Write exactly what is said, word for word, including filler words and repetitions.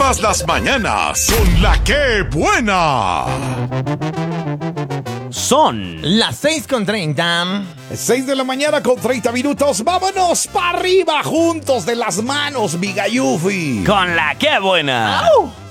Todas las mañanas con la que buena. Son las seis con treinta. seis de la mañana con treinta minutos. Vámonos para arriba juntos de las manos, mi Gayufi. con la que buena. ¡Au!